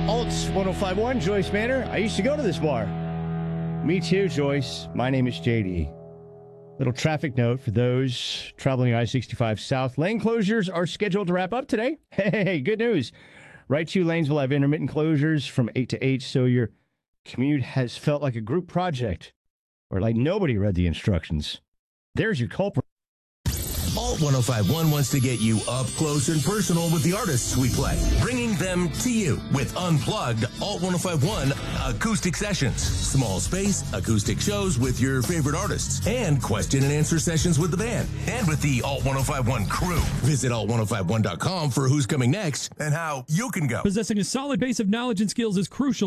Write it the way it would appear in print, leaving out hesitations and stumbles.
Alts 1051, Joyce Manor. I used to go to this bar. Me too, Joyce. My name is JD. Little traffic note for those traveling I-65 South. Lane closures are scheduled to wrap up today. Hey, good news. Right 2 lanes will have intermittent closures from 8 to 8, so your commute has felt like a group project or like nobody read the instructions. There's your culprit. Alt 1051 wants to get you up close and personal with the artists we play, bringing them to you with Unplugged Alt 1051 acoustic sessions, small space acoustic shows with your favorite artists, and question and answer sessions with the band and with the Alt 1051 crew. Visit alt1051.com for who's coming next and how you can go. Possessing a solid base of knowledge and skills is crucial